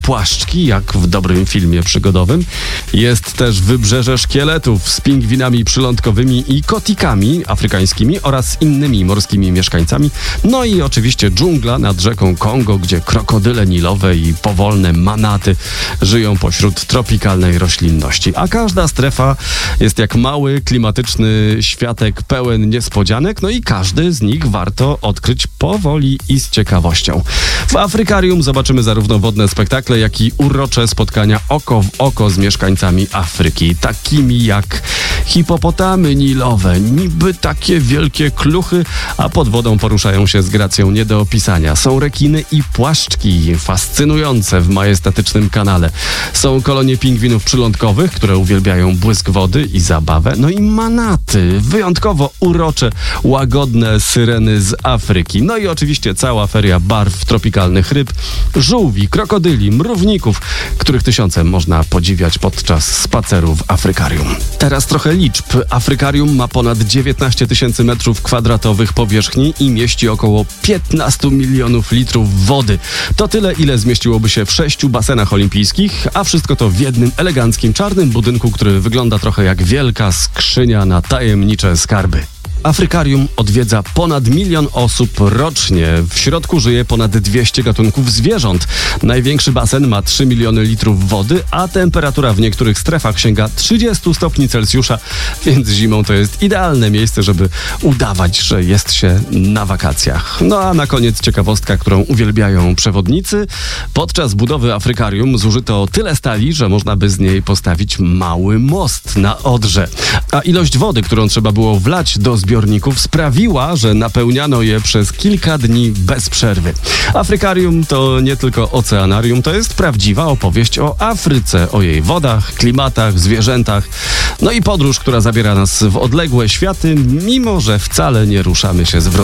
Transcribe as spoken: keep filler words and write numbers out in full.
płaszczki, jak w dobrym filmie przygodowym. Jest też wybrzeże szkieletów z pingwinami przylądkowymi i kotikami afrykańskimi oraz innymi morskimi mieszkańcami. No i oczywiście dżungla nad rzeką Kongo, gdzie krokodyle nilowe i powolne manaty żyją pośród tropikalnej roślinności. A każda strefa jest jak mały, klimatyczny światek pełen niespodzianek, no i każdy z nich warto odkryć powoli i z ciekawością. W Afrykarium zobaczymy zarówno wodne spektakle, jak i urocze spotkania oko w oko z mieszkańcami Afryki, takimi jak hipopotamy nilowe, niby takie wielkie kluchy, a pod wodą poruszają się z gracją nie do opisania. Są rekiny i płaszczki, fascynujące w majestatycznym kanale. Są kolonie pingwinów przylądkowych, które uwielbiają błysk wody i zabawę. No i manaty, wyjątkowo urocze, łagodne syreny z Afryki. No i oczywiście cała feria barw tropikalnych ryb, żółwi, krokodyli, mrówników, których tysiące można podziwiać podczas spaceru w Afrykarium. Teraz trochę liczb. Afrykarium ma ponad dziewiętnaście tysięcy metrów kwadratowych powierzchni i mieści około piętnaście milionów litrów wody. To tyle, ile zmieściłoby się w sześciu basenach olimpijskich, a wszystko to w jednym eleganckim czarnym budynku, który wygląda trochę jak wielka skrzynia na tajemnicze skarby. Afrykarium odwiedza ponad milion osób rocznie. W środku żyje ponad dwieście gatunków zwierząt. Największy basen ma trzy miliony litrów wody, a temperatura w niektórych strefach sięga trzydzieści stopni Celsjusza, więc zimą to jest idealne miejsce, żeby udawać, że jest się na wakacjach. No a na koniec ciekawostka, którą uwielbiają przewodnicy. Podczas budowy Afrykarium zużyto tyle stali, że można by z niej postawić mały most na Odrze. A ilość wody, którą trzeba było wlać do zbiorników, zbiorników sprawiła, że napełniano je przez kilka dni bez przerwy. Afrykarium to nie tylko oceanarium, to jest prawdziwa opowieść o Afryce, o jej wodach, klimatach, zwierzętach. No i podróż, która zabiera nas w odległe światy, mimo że wcale nie ruszamy się z wrotami.